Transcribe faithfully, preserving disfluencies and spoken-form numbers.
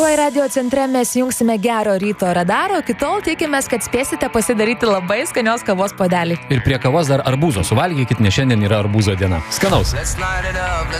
Radio centre mes jungsime gero ryto radarą, iki tol tikimės, kad spėsite pasidaryti labai skanios kavos puodelį. Ir prie kavos dar arbūzo suvalgykit, nes šiandien yra arbūzo diena. Skanaus.